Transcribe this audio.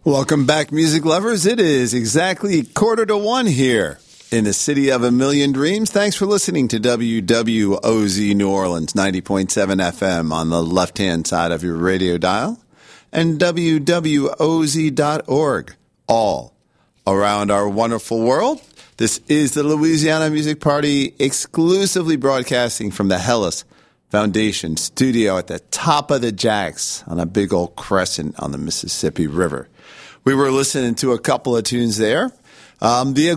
Welcome back, music lovers. It is exactly 1:45 here in the city of a million dreams. Thanks for listening to WWOZ New Orleans, 90.7 FM on the left-hand side of your radio dial, and WWOZ.org, all around our wonderful world. This is the Louisiana Music Party, exclusively broadcasting from the Hellas Foundation studio at the top of the Jacks on a big old crescent on the Mississippi River. We were listening to a couple of tunes there. The